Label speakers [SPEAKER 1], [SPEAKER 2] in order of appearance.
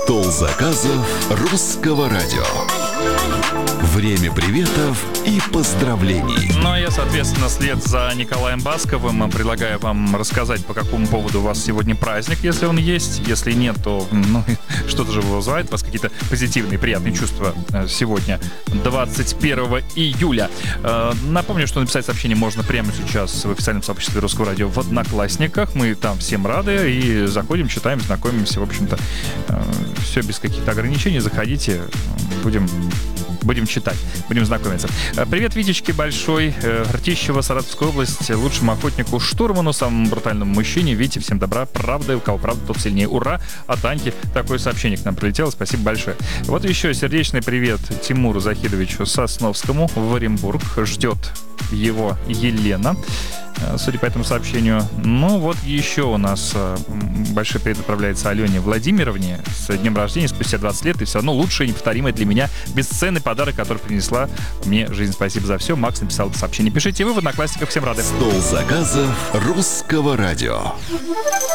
[SPEAKER 1] Стол заказов русского радио. Время приветов и поздравлений.
[SPEAKER 2] Ну а я, соответственно, вслед за Николаем Басковым предлагаю вам рассказать, по какому поводу у вас сегодня праздник, если он есть. Если нет, то что-то же вызывает у вас какие-то позитивные, приятные чувства сегодня, 21 июля. Напомню, что написать сообщение можно прямо сейчас в официальном сообществе Русского радио в Одноклассниках. Мы там всем рады и заходим, читаем, знакомимся. В общем-то, все без каких-то ограничений. Заходите, будем читать, будем знакомиться. Привет Витечке большой, Ртищево, Саратовская область, лучшему охотнику штурману, самому брутальному мужчине. Вите, всем добра, правда, у кого правда, тот сильнее. Ура! От Аньки такое сообщение к нам прилетело, спасибо большое. Вот еще сердечный привет Тимуру Захидовичу Сосновскому в Оренбург. Ждет его Елена, судя по этому сообщению. Ну вот еще у нас большой привет отправляется Алене Владимировне с днем рождения, спустя 20 лет, и все равно лучшее, неповторимое для меня, бесценный подарок, который принесла мне жизнь. Спасибо за все. Макс написал это сообщение. Пишите вы в Одноклассниках, всем рады.
[SPEAKER 1] Стол заказов русского радио.